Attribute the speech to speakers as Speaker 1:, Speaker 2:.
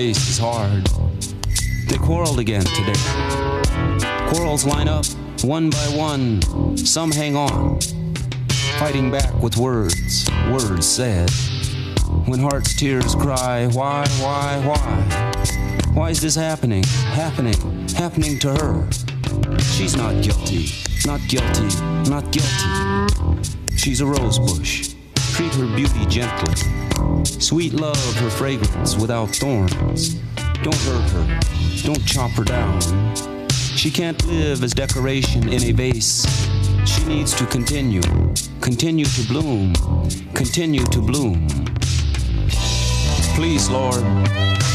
Speaker 1: face is hard. They quarreled again today. Quarrels line up one by one. Some hang on, fighting back with words, words said. When heart's tears cry, why? Why is this happening to her? She's not guilty, not guilty, not guilty. She's a rose bush. Treat her beauty gently. Sweet love, her fragrance without thorns. Don't hurt her, don't chop her down. She can't live as decoration in a vase. She needs to continue to bloom, continue to bloom. Please, Lord,